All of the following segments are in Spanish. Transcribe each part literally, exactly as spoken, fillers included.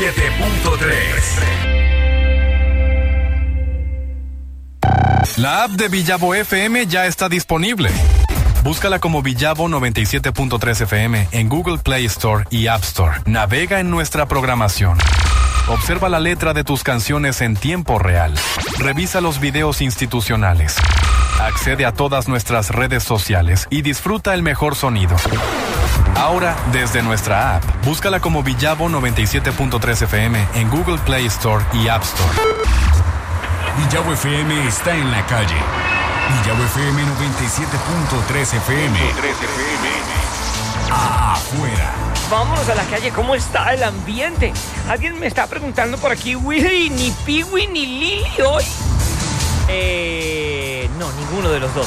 siete punto tres. La app de Villavo F M ya está disponible. Búscala como Villavo noventa y siete punto tres F M en Google Play Store y App Store. Navega en nuestra programación. Observa la letra de tus canciones en tiempo real. Revisa los videos institucionales. Accede a todas nuestras redes sociales y disfruta el mejor sonido. Ahora, desde nuestra app, búscala como Villavo noventa y siete punto tres F M en Google Play Store y App Store. Villavo F M está en la calle. Villavo F M noventa y siete punto tres F M. Afuera. Vámonos a la calle, ¿cómo está el ambiente? Alguien me está preguntando por aquí, Willy, ni Piwi ni Lili hoy. Eh, no, ninguno de los dos.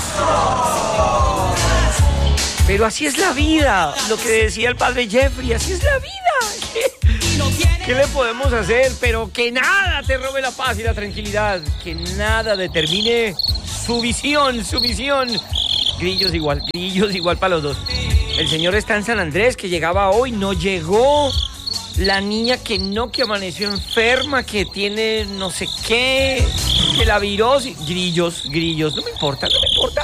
Pero así es la vida, lo que decía el padre Jeffrey, así es la vida. ¿Qué, ¿Qué le podemos hacer? Pero que nada te robe la paz y la tranquilidad, que nada determine su visión, su visión. Grillos igual, grillos igual para los dos. El señor está en San Andrés, que llegaba hoy, no llegó. La niña que no, que amaneció enferma, que tiene no sé qué, que la virosis. Grillos, grillos, no me importa, no me importa.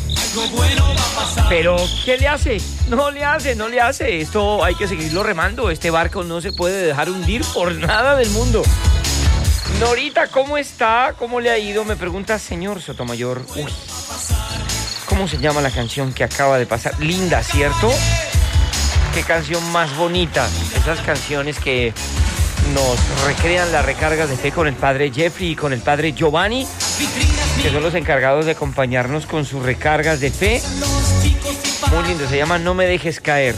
Pero, ¿qué le hace? No le hace, no le hace. Esto hay que seguirlo remando. Este barco no se puede dejar hundir por nada del mundo. Norita, ¿cómo está? ¿Cómo le ha ido? Me pregunta señor Sotomayor. Uy, ¿cómo se llama la canción que acaba de pasar? Linda, ¿cierto? Qué canción más bonita. Esas canciones que nos recrean las recargas de fe con el padre Jeffrey y con el padre Giovanni, que son los encargados de acompañarnos con sus recargas de fe. Muy lindo, se llama No me dejes caer.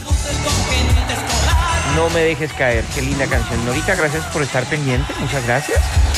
No me dejes caer, qué linda canción. Norita, gracias por estar pendiente, muchas gracias.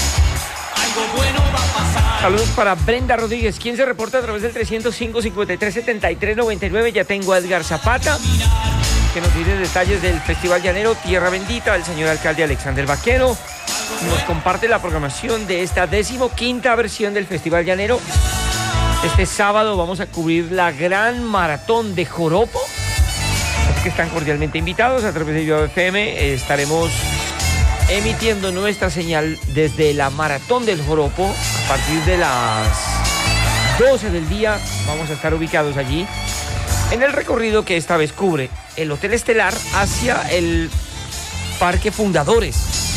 Saludos para Brenda Rodríguez, quien se reporta a través del trescientos cinco, cincuenta y tres, setenta y tres, noventa y nueve. Ya tengo a Edgar Zapata, que nos dice detalles del Festival Llanero Tierra Bendita. El señor alcalde Alexander Vaquero nos comparte la programación de esta decimoquinta versión del Festival Llanero. Este sábado vamos a cubrir la gran maratón de Joropo, así que están cordialmente invitados. A través de Villavo F M estaremos emitiendo nuestra señal desde la maratón del Joropo a partir de las doce del día. Vamos a estar ubicados allí en el recorrido que esta vez cubre el Hotel Estelar hacia el Parque Fundadores,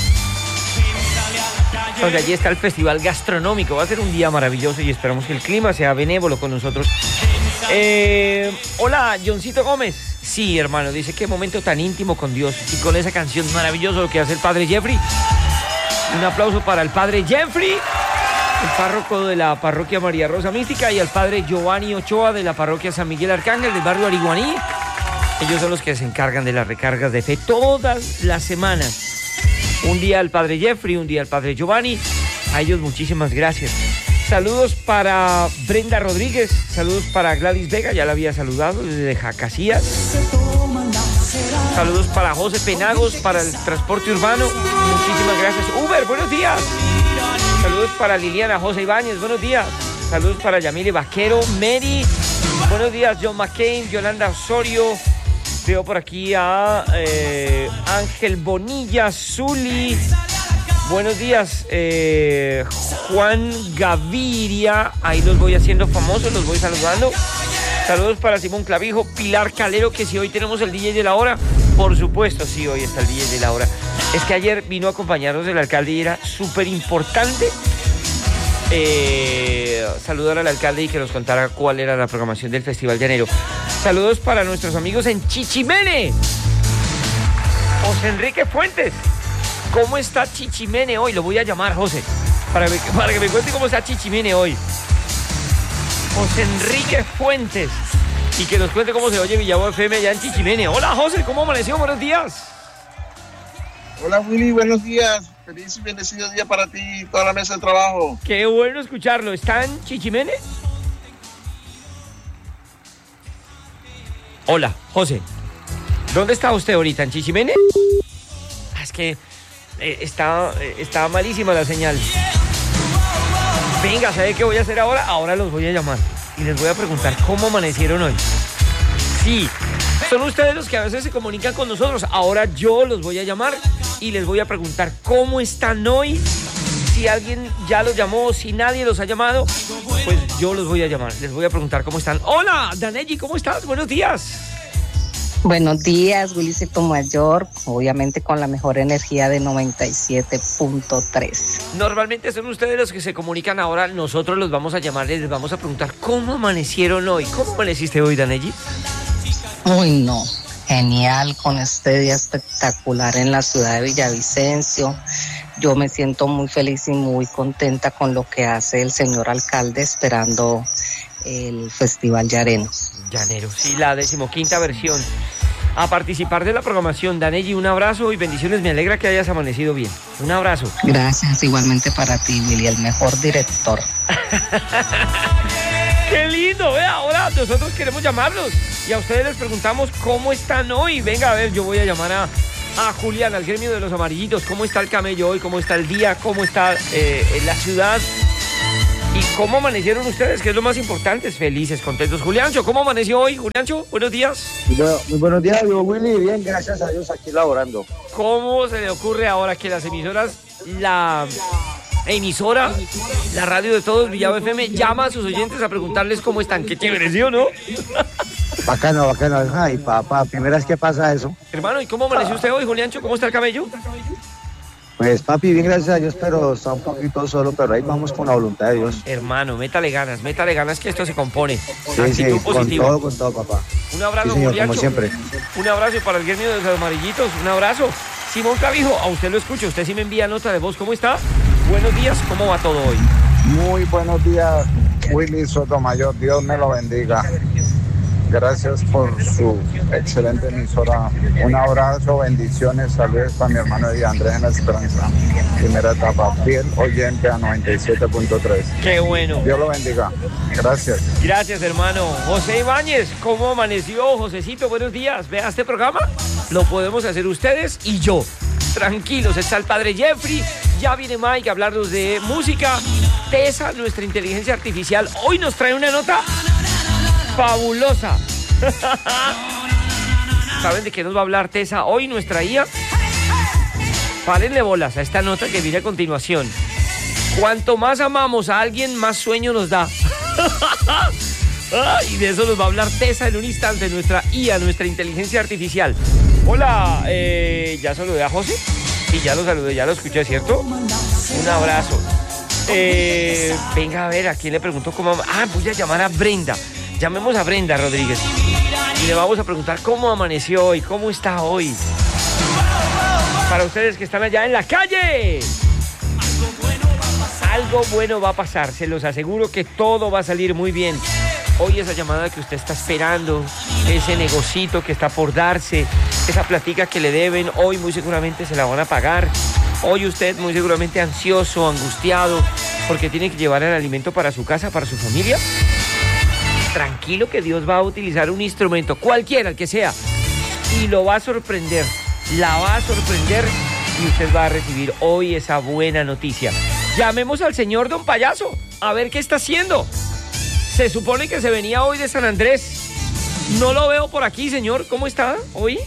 donde allí está el festival gastronómico. Va a ser un día maravilloso y esperamos que el clima sea benévolo con nosotros. Eh, hola, Johncito Gómez. Sí, hermano, dice qué momento tan íntimo con Dios y con esa canción maravillosa que hace el padre Jeffrey. Un aplauso para el padre Jeffrey, el párroco de la parroquia María Rosa Mística, y al padre Giovanni Ochoa de la parroquia San Miguel Arcángel del barrio Ariguaní. Ellos son los que se encargan de las recargas de fe todas las semanas. Un día al padre Jeffrey, un día al padre Giovanni. A ellos muchísimas gracias. Saludos para Brenda Rodríguez, saludos para Gladys Vega, ya la había saludado desde Jacasías. Saludos para José Penagos, para el transporte urbano. Muchísimas gracias. Uber, buenos días. Saludos para Liliana José Ibáñez, buenos días. Saludos para Yamile Vaquero, Mary. Buenos días, John McCain, Yolanda Osorio. Veo por aquí a eh, Ángel Bonilla, Zuli. Buenos días, eh, Juan Gaviria. Ahí los voy haciendo famosos, los voy saludando. Saludos para Simón Clavijo, Pilar Calero, que si hoy tenemos el D J de la hora. Por supuesto, sí, hoy está el D J de la hora. Es que ayer vino a acompañarnos el alcalde y era súper importante eh, saludar al alcalde y que nos contara cuál era la programación del Festival Llanero. Saludos para nuestros amigos en Chichimene. José Enrique Fuentes. ¿Cómo está Chichimene hoy? Lo voy a llamar, José, para, que, para que me cuente cómo está Chichimene hoy. José Enrique Fuentes. Y que nos cuente cómo se oye Villavo F M allá en Chichimene. Hola, José, ¿cómo amaneció? Buenos días. Hola, Willy, buenos días. Feliz y bendecido día para ti y toda la mesa de trabajo. Qué bueno escucharlo. ¿Está en Chichimene? Hola, José. ¿Dónde está usted ahorita? ¿En Chichimene? Es que eh, está, eh, está malísima la señal. Venga, ¿sabe qué voy a hacer ahora? Ahora los voy a llamar y les voy a preguntar cómo amanecieron hoy. Sí, son ustedes los que a veces se comunican con nosotros. Ahora yo los voy a llamar y les voy a preguntar cómo están hoy. Si alguien ya los llamó, si nadie los ha llamado, pues yo los voy a llamar. Les voy a preguntar cómo están. Hola, Danelli, ¿cómo estás? Buenos días. Buenos días, Willycito Mayor, obviamente con la mejor energía de noventa y siete punto tres. Normalmente son ustedes los que se comunican ahora, nosotros los vamos a llamar, les vamos a preguntar cómo amanecieron hoy. ¿Cómo amaneciste hoy, Danelli? Uy, no, genial, con este día espectacular en la ciudad de Villavicencio. Yo me siento muy feliz y muy contenta con lo que hace el señor alcalde esperando el Festival Llanero. Llanero, sí, la decimoquinta versión. A participar de la programación. Danelli, un abrazo y bendiciones. Me alegra que hayas amanecido bien. Un abrazo. Gracias, igualmente para ti, Willy, el mejor director. ¡Qué lindo! Vea, ahora nosotros queremos llamarlos y a ustedes les preguntamos cómo están hoy. Venga, a ver, yo voy a llamar a, a Julián, al gremio de los amarillitos. ¿Cómo está el camello hoy? ¿Cómo está el día? ¿Cómo está eh, en la ciudad? ¿Y cómo amanecieron ustedes? Que es lo más importante. Felices, contentos. Juliancho, ¿cómo amaneció hoy? Juliancho, buenos días. Muy, bueno, muy buenos días, yo, Willy. Bien, gracias a Dios, aquí laborando. ¿Cómo se le ocurre ahora que las emisoras, la emisora, la radio de todos, Villavo F M, llama a sus oyentes a preguntarles cómo están? Qué chévere, ¿sí o no? Bacano, bacano. Ay, papá, primera vez que pasa eso. Hermano, ¿y cómo amaneció usted hoy, Juliancho? ¿Cómo está el camello? Pues, papi, bien, gracias a Dios, pero está un poquito solo, pero ahí vamos con la voluntad de Dios. Hermano, métale ganas, métale ganas que esto se compone. Sí, Actitud sí, positiva. con todo, con todo, papá. Un abrazo, sí, señor, Juliancho. como siempre. Un abrazo para el gremio de los amarillitos, un abrazo. Simón Clavijo, a usted lo escucho, usted sí me envía nota de voz. ¿Cómo está? Buenos días, ¿cómo va todo hoy? Muy buenos días, Willy Sotomayor, Dios me lo bendiga. Gracias por su excelente emisora. Un abrazo, bendiciones, saludos para mi hermano Eddie Andrés en La Esperanza. Primera etapa, fiel oyente a noventa y siete punto tres. Qué bueno. Dios lo bendiga. Gracias. Gracias, hermano. José Ibáñez, ¿cómo amaneció? Josecito, buenos días. Vea este programa. Lo podemos hacer ustedes y yo. Tranquilos, está el padre Jeffrey. Ya viene Mike a hablarnos de música. Tesa, nuestra inteligencia artificial, hoy nos trae una nota fabulosa. ¿Saben de qué nos va a hablar Tesa hoy, nuestra I A? Párenle bolas a esta nota que viene a continuación. Cuanto más amamos a alguien, más sueño nos da. Y de eso nos va a hablar Tesa en un instante, nuestra I A, nuestra inteligencia artificial. Hola, eh, ¿ya saludé a José? Sí, ya lo saludé, ya lo escuché, ¿cierto? Un abrazo. Eh, venga, a ver, ¿a quién le pregunto cómo? Ah, voy a llamar a Brenda. Llamemos a Brenda Rodríguez y le vamos a preguntar cómo amaneció hoy, cómo está hoy. Para ustedes que están allá en la calle, algo bueno va a pasar, se los aseguro que todo va a salir muy bien. Hoy esa llamada que usted está esperando, ese negocito que está por darse, esa platica que le deben, hoy muy seguramente se la van a pagar. Hoy usted muy seguramente ansioso, angustiado, porque tiene que llevar el alimento para su casa, para su familia. Tranquilo que Dios va a utilizar un instrumento, cualquiera, el que sea, y lo va a sorprender, la va a sorprender y usted va a recibir hoy esa buena noticia. Llamemos al señor Don Payaso, a ver qué está haciendo. Se supone que se venía hoy de San Andrés. No lo veo por aquí, señor. ¿Cómo está hoy?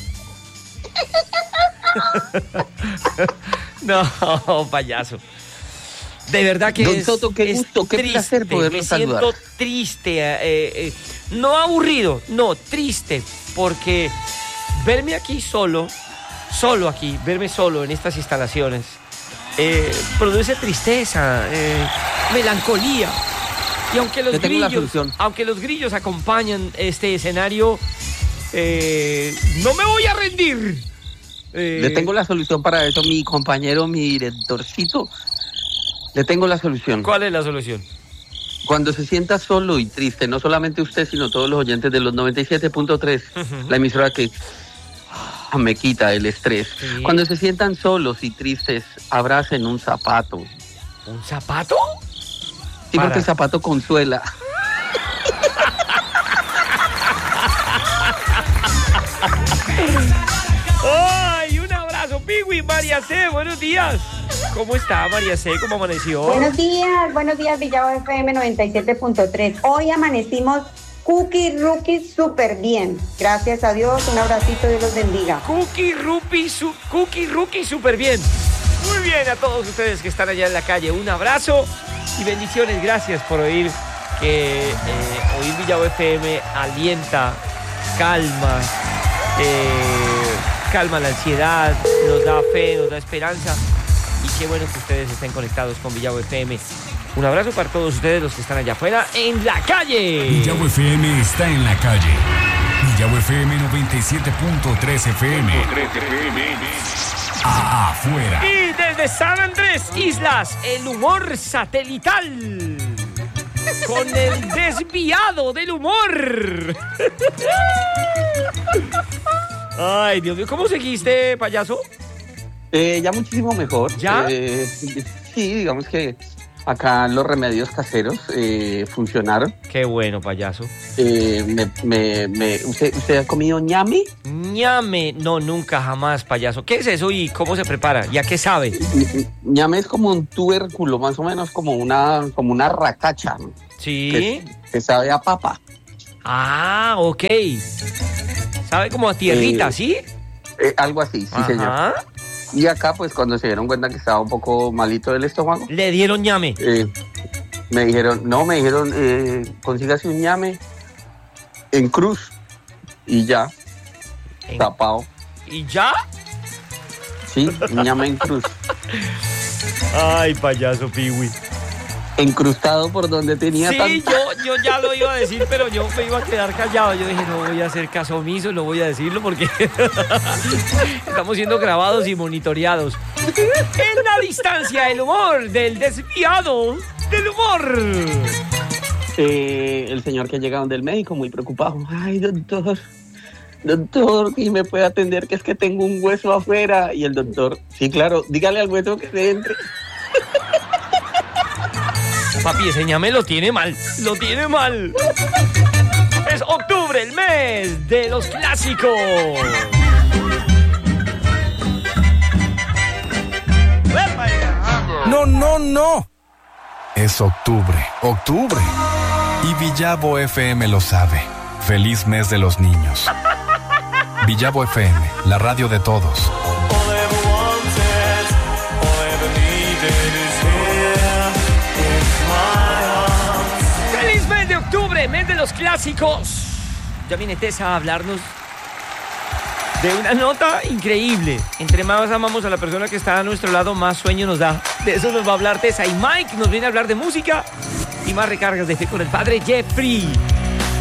No, payaso. De verdad que Don es, Soto, qué es gusto, qué triste, placer poderlo me saludar. siento triste, eh, eh, no aburrido, no, triste, porque verme aquí solo, solo aquí, verme solo en estas instalaciones, eh, produce tristeza, eh, melancolía. Y aunque los grillos, aunque los grillos acompañan este escenario, eh, no me voy a rendir. Eh, Le tengo la solución para eso, mi compañero, mi directorcito. Le tengo la solución. ¿Cuál es la solución? Cuando se sienta solo y triste, no solamente usted, sino todos los oyentes de los noventa y siete punto tres, uh-huh. La emisora que ah, me quita el estrés. Sí. Cuando se sientan solos y tristes, abracen un zapato. ¿Un zapato? Sí, Para. porque el zapato consuela. ¡Ay, un abrazo, Pigui! María C., buenos días. ¿Cómo está, María C.? ¿Cómo amaneció? Buenos días, buenos días, Villavo F M noventa y siete punto tres. Hoy amanecimos Cookie Rookie súper bien. Gracias a Dios, un abracito, Dios los bendiga. Cookie Rookie, su, Cookie Rookie súper bien. Muy bien, a todos ustedes que están allá en la calle, un abrazo y bendiciones. Gracias por oír que eh, oír Villavo F M alienta, calma, eh, calma la ansiedad, nos da fe, nos da esperanza. Y qué bueno que ustedes estén conectados con Villavo F M. Un abrazo para todos ustedes los que están allá afuera en la calle. Villavo F M está en la calle. Villavo F M noventa y siete punto tres F M. A afuera. Y desde San Andrés, Islas, el humor satelital. Con el desviado del humor. Ay, Dios mío, ¿cómo seguiste, payaso? Eh, ya muchísimo mejor. ¿Ya? Eh, sí, digamos que acá los remedios caseros eh, funcionaron. Qué bueno, payaso. Eh, me, me, me, ¿usted, ¿Usted ha comido ñame? Ñame, no, nunca, jamás, payaso. ¿Qué es eso y cómo se prepara? ¿Y a qué sabe? Ñame es como un tubérculo, más o menos como una, como una racacha. Sí. Que, que sabe a papa. Ah, ok. Sabe como a tierrita, eh, ¿sí? Eh, algo así, sí, Ajá. señor. Y acá, pues, cuando se dieron cuenta que estaba un poco malito del estómago, le dieron ñame. Eh, me dijeron, no, me dijeron, eh, consígase un ñame en cruz. Y ya, En... tapado. ¿Y ya? Sí, un ñame en cruz. Ay, payaso Piwi. Encrustado por donde tenía sí, tanta... yo, yo ya lo iba a decir, pero yo me iba a quedar callado. Yo dije, no voy a hacer caso omiso, no voy a decirlo porque estamos siendo grabados y monitoreados. En la distancia, el humor del desviado del humor. Eh, el señor que llega donde el médico, muy preocupado. Ay, doctor, doctor, ¿y me puede atender? Que es que tengo un hueso afuera. Y el doctor, sí, claro, dígale al hueso que se entre. Papi, ese ñame lo tiene mal, lo tiene mal. Es octubre, el mes de los clásicos. No, no, no. Es octubre, octubre. Y Villavo F M lo sabe. Feliz mes de los niños. Villavo F M, la radio de todos. ¡Feliz mes de octubre, mes de los clásicos! Ya viene Tessa a hablarnos de una nota increíble. Entre más amamos a la persona que está a nuestro lado, más sueño nos da. De eso nos va a hablar Tessa. Y Mike nos viene a hablar de música y más recargas de fe con el padre Jeffrey.